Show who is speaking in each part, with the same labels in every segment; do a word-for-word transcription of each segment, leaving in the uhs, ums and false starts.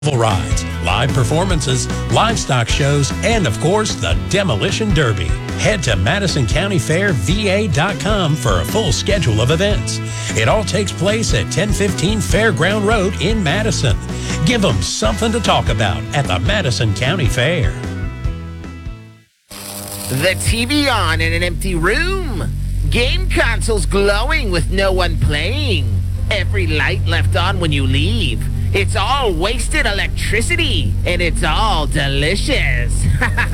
Speaker 1: rides, live performances, livestock shows, and of course, the Demolition Derby. Head to Madison County Fair V A dot com for a full schedule of events. It all takes place at ten fifteen Fairground Road in Madison. Give them something to talk about at the Madison County Fair.
Speaker 2: The T V on in an empty room. Game consoles glowing with no one playing. Every light left on when you leave. It's all wasted electricity, and it's all delicious.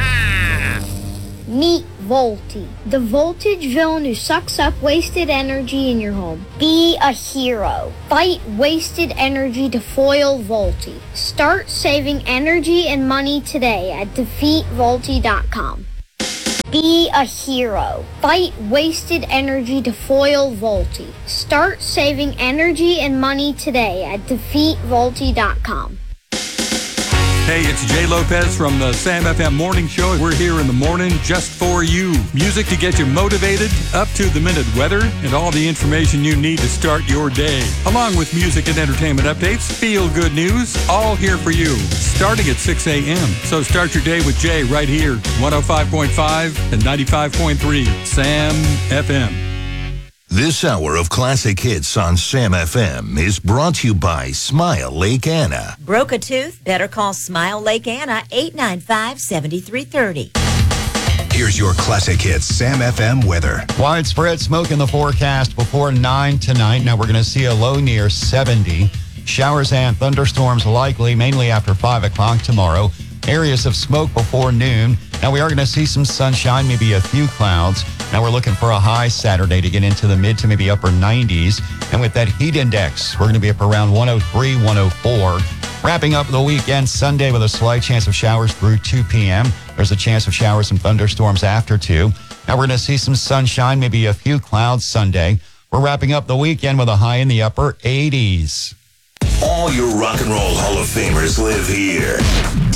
Speaker 3: Meet Volti, the voltage villain who sucks up wasted energy in your home. Be a hero. Fight wasted energy to foil Volti. Start saving energy and money today at defeat volti dot com. Be a hero. Fight wasted energy to foil Volti. Start saving energy and money today at defeat volti dot com.
Speaker 4: Hey, it's Jay Lopez from the Sam F M Morning Show. We're here in the morning just for you. Music to get you motivated, up-to-the-minute weather, and all the information you need to start your day. Along with music and entertainment updates, feel-good news, all here for you, starting at six a.m. So start your day with Jay right here, one oh five point five and ninety-five point three, Sam F M.
Speaker 5: This hour of classic hits on Sam F M is brought to you by Smile Lake Anna.
Speaker 6: Broke a tooth? Better call Smile Lake Anna, eight nine five, seven three three zero.
Speaker 5: Here's your classic hits Sam F M weather.
Speaker 7: Widespread smoke in the forecast before nine tonight. Now we're going to see a low near seventy. Showers and thunderstorms likely, mainly after five o'clock tomorrow. Areas of smoke before noon. Now we are going to see some sunshine, maybe a few clouds. Now we're looking for a high Saturday to get into the mid to maybe upper nineties. And with that heat index, we're going to be up around one oh three, one oh four. Wrapping up the weekend Sunday with a slight chance of showers through two p.m. There's a chance of showers and thunderstorms after two. Now we're going to see some sunshine, maybe a few clouds Sunday. We're wrapping up the weekend with a high in the upper eighties.
Speaker 5: All your rock and roll Hall of Famers live here.